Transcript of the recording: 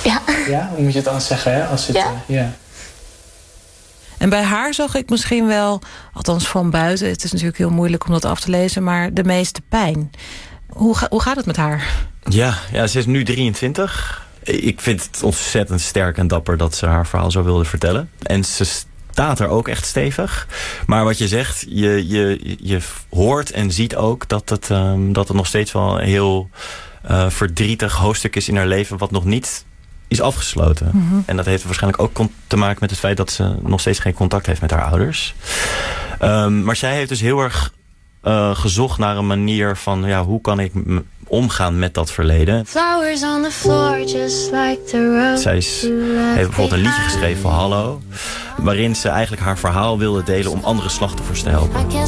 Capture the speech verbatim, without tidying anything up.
Ja. Ja, hoe moet je het dan zeggen, hè? Als het, Ja. Uh, ja. En bij haar zag ik misschien wel, althans van buiten, het is natuurlijk heel moeilijk om dat af te lezen, maar de meeste pijn. Hoe, ga, hoe gaat het met haar? Ja, ja, ze is nu drieëntwintig. Ik vind het ontzettend sterk en dapper dat ze haar verhaal zo wilde vertellen. En ze staat er ook echt stevig. Maar wat je zegt, je, je, je hoort en ziet ook dat het, um, dat het nog steeds wel een heel uh, verdrietig hoofdstuk is in haar leven, wat nog niet is afgesloten. Mm-hmm. En dat heeft waarschijnlijk ook te maken met het feit dat ze nog steeds geen contact heeft met haar ouders. Um, maar zij heeft dus heel erg uh, gezocht naar een manier van, ja, hoe kan ik m- omgaan met dat verleden. Flowers on the floor, just like the road. Zij is, heeft bijvoorbeeld een liedje geschreven, Hallo, waarin ze eigenlijk haar verhaal wilde delen om andere slachtoffers te helpen.